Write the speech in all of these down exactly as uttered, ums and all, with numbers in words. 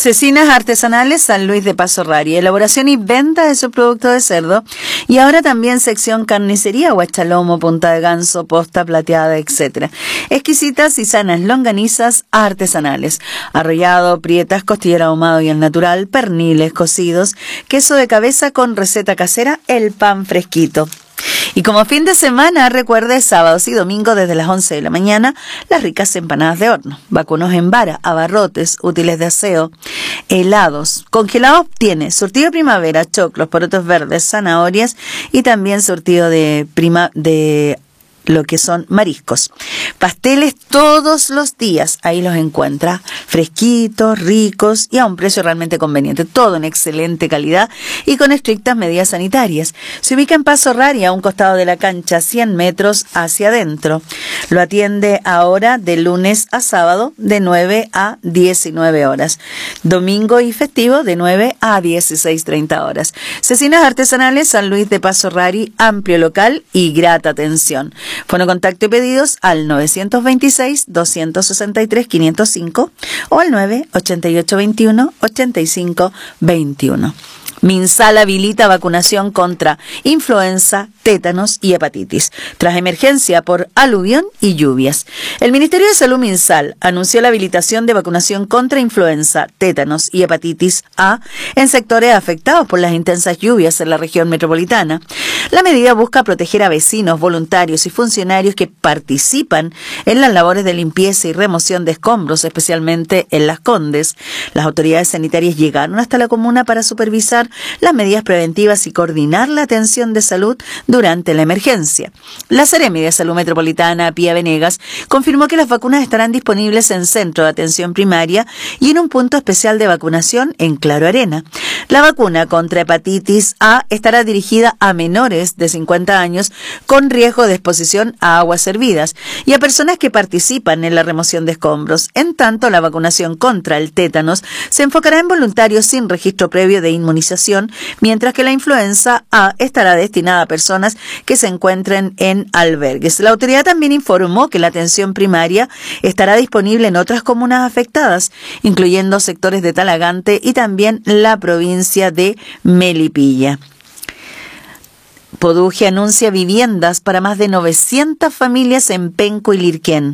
Cecinas Artesanales San Luis de Paso Rari, elaboración y venta de su producto de cerdo, y ahora también sección carnicería, guachalomo, punta de ganso, posta plateada, etcétera. Exquisitas y sanas longanizas artesanales, arrollado, prietas, costillera ahumado y al natural, perniles cocidos, queso de cabeza con receta casera, el pan fresquito. Y como fin de semana, recuerde sábados y domingos desde las once de la mañana, las ricas empanadas de horno, vacunos en vara, abarrotes, útiles de aseo, helados. Congelados tiene surtido de primavera, choclos, porotos verdes, zanahorias y también surtido de prima de lo que son mariscos. Pasteles todos los días, ahí los encuentra, fresquitos, ricos y a un precio realmente conveniente, todo en excelente calidad y con estrictas medidas sanitarias. Se ubica en Paso Rari, a un costado de la cancha, cien metros hacia adentro. Lo atiende ahora de lunes a sábado de nueve a diecinueve horas, domingo y festivo de nueve a dieciséis treinta horas. Cecinas Artesanales San Luis de Paso Rari, amplio local y grata atención. Fono contacto y pedidos al novecientos veintiséis, doscientos sesenta y tres, quinientos cinco o al nueve ochenta y ocho veintiuno, ochenta y cinco veintiuno. Minsal habilita vacunación contra influenza, tétanos y hepatitis, tras emergencia por aluvión y lluvias. El Ministerio de Salud Minsal anunció la habilitación de vacunación contra influenza, tétanos y hepatitis A en sectores afectados por las intensas lluvias en la región metropolitana. La medida busca proteger a vecinos, voluntarios y funcionarios que participan en las labores de limpieza y remoción de escombros, especialmente en Las Condes. Las autoridades sanitarias llegaron hasta la comuna para supervisar las medidas preventivas y coordinar la atención de salud durante la emergencia. La Seremi de Salud Metropolitana, Pía Venegas, confirmó que las vacunas estarán disponibles en centro de atención primaria y en un punto especial de vacunación en Claro Arena. La vacuna contra hepatitis A estará dirigida a menores de cincuenta años con riesgo de exposición a aguas hervidas y a personas que participan en la remoción de escombros. En tanto, la vacunación contra el tétanos se enfocará en voluntarios sin registro previo de inmunización, mientras que la influenza A estará destinada a personas que se encuentren en albergues. La autoridad también informó que la atención primaria estará disponible en otras comunas afectadas, incluyendo sectores de Talagante y también la provincia de Melipilla. Poduje anuncia viviendas para más de novecientas familias en Penco y Lirquén.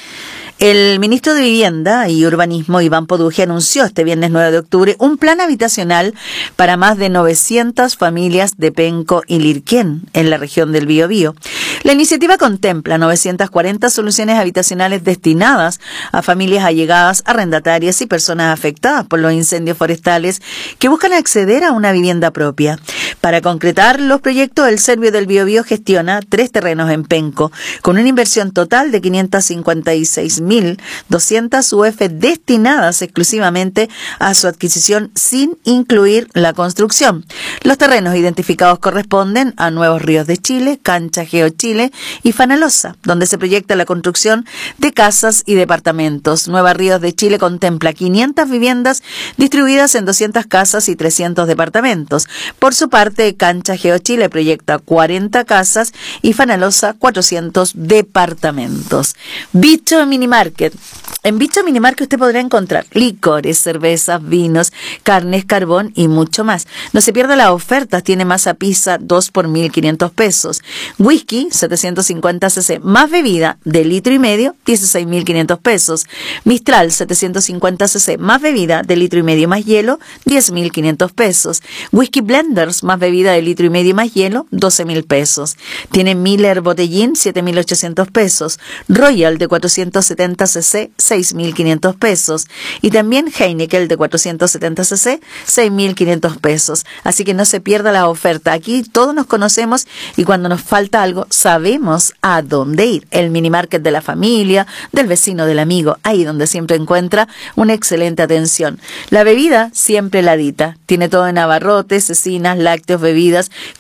El ministro de Vivienda y Urbanismo, Iván Poduje, anunció este viernes nueve de octubre un plan habitacional para más de novecientas familias de Penco y Lirquén, en la región del Biobío. La iniciativa contempla novecientas cuarenta soluciones habitacionales destinadas a familias allegadas, arrendatarias y personas afectadas por los incendios forestales que buscan acceder a una vivienda propia. Para concretar los proyectos, el Servio del Biobío gestiona tres terrenos en Penco, con una inversión total de quinientas cincuenta y seis mil doscientas U F destinadas exclusivamente a su adquisición sin incluir la construcción. Los terrenos identificados corresponden a Nuevos Ríos de Chile, Cancha Geo Chile y Fanalosa, donde se proyecta la construcción de casas y departamentos. Nueva Ríos de Chile contempla quinientas viviendas distribuidas en doscientas casas y trescientos departamentos. Por su parte, Cancha Geo Chile proyecta cuarenta casas y Fanalosa cuatrocientos departamentos. Bicho Minimarket. En Bicho Minimarket usted podrá encontrar licores, cervezas, vinos, carnes, carbón y mucho más. No se pierda las ofertas. Tiene masa pizza dos por mil quinientos pesos. Whisky setecientos cincuenta cc más bebida de litro y medio, dieciséis mil quinientos pesos. Mistral setecientos cincuenta cc más bebida de litro y medio más hielo, diez mil quinientos pesos. Whisky Blenders más bebida de litro y medio más hielo, doce mil pesos. Tiene Miller Botellín, siete mil ochocientos pesos. Royal de cuatrocientos setenta cc, seis mil quinientos pesos. Y también Heineken de cuatrocientos setenta cc, seis mil quinientos pesos. Así que no se pierda la oferta. Aquí todos nos conocemos y cuando nos falta algo sabemos a dónde ir. El mini market de la familia, del vecino, del amigo, ahí donde siempre encuentra una excelente atención. La bebida siempre heladita. Tiene todo en abarrotes, cecinas, lácteos, bebidas,